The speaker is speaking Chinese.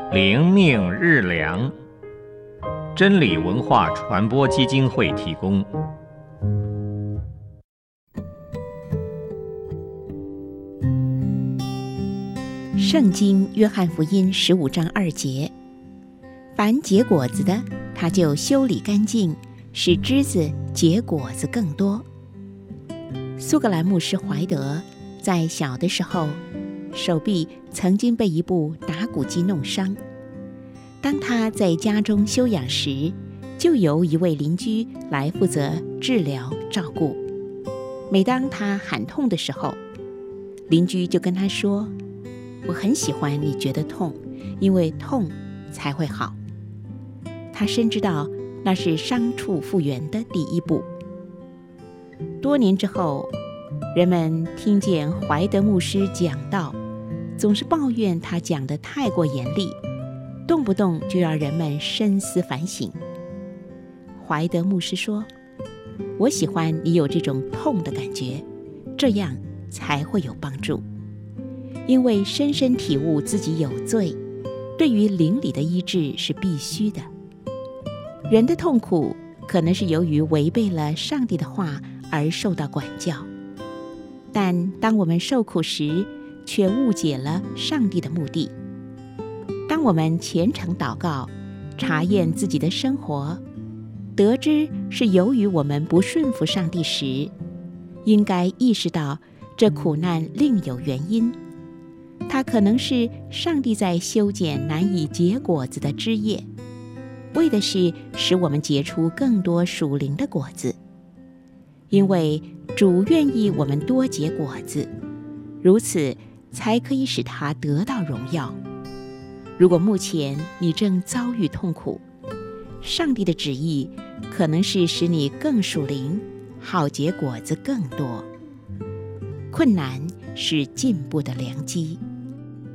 灵命日粮，真理文化传播基金会提供。 圣经约翰福音15章2节，凡结果子的，他就修理干净，使枝子结果子更多。苏格兰牧师怀德在小的时候，手臂曾经被一部打鼓机弄伤。当他在家中休养时，就由一位邻居来负责治疗照顾。每当他喊痛的时候，邻居就跟他说：我很喜欢你觉得痛，因为痛才会好。他深知道那是伤处复原的第一步。多年之后，人们听见怀德牧师讲道，总是抱怨他讲得太过严厉，动不动就让人们深思反省。怀德牧师说：我喜欢你有这种痛的感觉，这样才会有帮助。因为深深体悟自己有罪，对于灵里的医治是必须的。人的痛苦可能是由于违背了上帝的话而受到管教，但当我们受苦时，却误解了上帝的目的。当我们虔诚祷告，查验自己的生活，得知是由于我们不顺服上帝时，应该意识到这苦难另有原因。它可能是上帝在修剪难以结果子的枝叶，为的是使我们结出更多属灵的果子。因为主愿意我们多结果子，如此才可以使他得到荣耀。如果目前你正遭遇痛苦，上帝的旨意可能是使你更属灵，好结果子更多。困难是进步的良机。